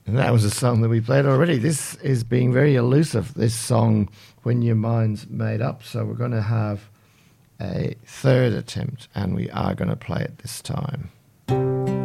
And that was a song that we played already. This is being very elusive, this song, When Your Mind's Made Up. So we're going to have a third attempt, and we are going to play it this time.